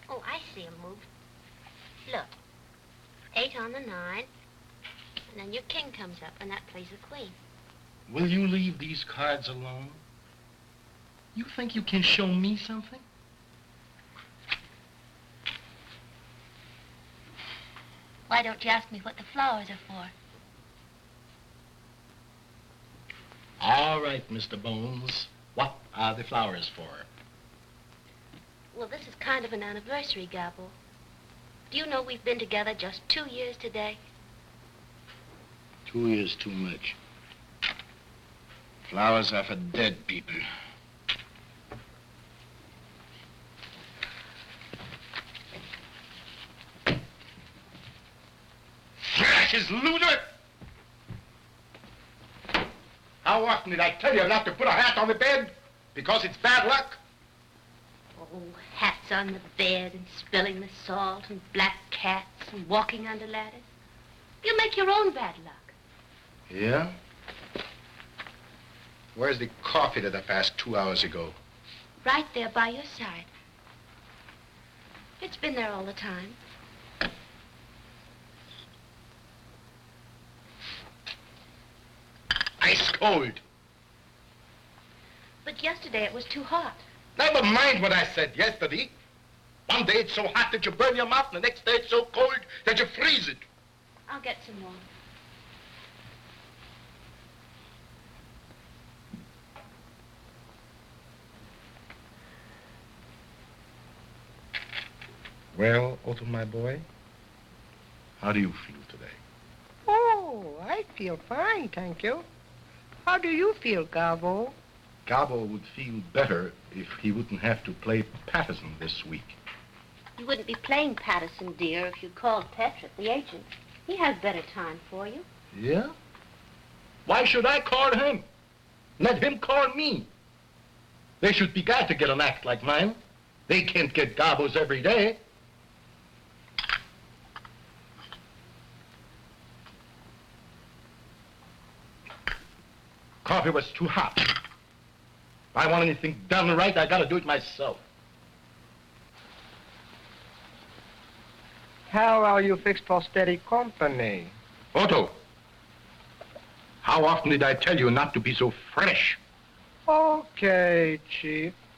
Oh, I see 'em move. Look. 8 on the 9. And then your king comes up, and that plays the queen. Will you leave these cards alone? You think you can show me something? Why don't you ask me what the flowers are for? All right, Mr. Bones. What are the flowers for? Well, this is kind of an anniversary, Gabble. Do you know we've been together just 2 years today? 2 years too much. Flowers are for dead people. Thrashes, loser! How often did I tell you not to put a hat on the bed? Because it's bad luck? Oh, hats on the bed and spilling the salt and black cats and walking under ladders. You make your own bad luck. Yeah? Where's the coffee that I passed 2 hours ago? Right there by your side. It's been there all the time. Ice cold. But yesterday it was too hot. Never mind what I said yesterday. One day it's so hot that you burn your mouth, and the next day it's so cold that you freeze it. I'll get some more. Well, Otto, my boy, how do you feel today? Oh, I feel fine, thank you. How do you feel, Gabo? Gabo would feel better if he wouldn't have to play Patterson this week. You wouldn't be playing Patterson, dear, if you called Petrick, the agent. He has better time for you. Yeah? Why should I call him? Let him call me. They should be glad to get an act like mine. They can't get Gabos every day. Coffee was too hot. If I want anything done right, I gotta do it myself. How are you fixed for steady company? Otto, how often did I tell you not to be so fresh? Okay, Chief.